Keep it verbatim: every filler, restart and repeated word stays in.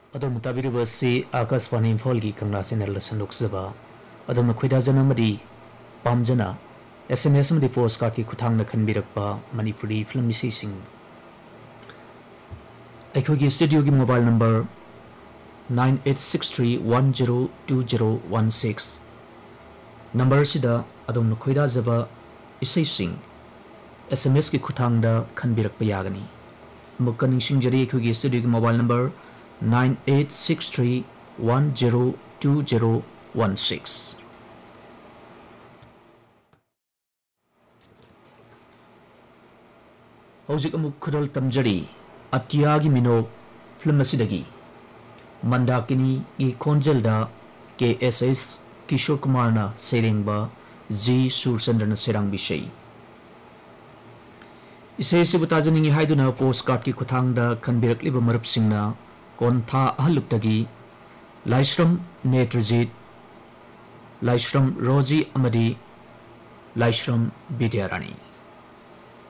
अदम ताबिरबसी आकाशवाणी इम्फॉल की कंगना चैनल सन्दोक्सबा अदम खोइदाजना मदी पामजना एसएमएस मदी पोस्ट कार्ड की खुथांगना खनबिरकपा मणिपुरी फिल्म इसेसिंग अखोगी स्टूडियो की mobile number nine eight six three one zero to zero one six number सिदा अदम खोइदाजबा इसेसिंग SMS की खुथांगदा खनबिरकपा यागनी मुक्का निंगसिंगजरी अखोगी स्टूडियो की mobile number nine eight six three one zero to zero one six हौजिक अमुक खुदल तमजरी अतिया की मिनो film असिदगी Mandakini की खोंजलदा के एस एस किशोर कुमार ना सेरेंगबा जी सूरचंद्र सेरांग बिषय इसे से बताजनिंगी हाइदुना पोस्ट कार्ड की खुथांगदा खनबिरकलिबा मरुपसिंगना कोंथा अहलुक्तगी लाइश्रम नेत्रजीत लाइश्रम रोजी अमदी लाइश्रम विद्यारानी।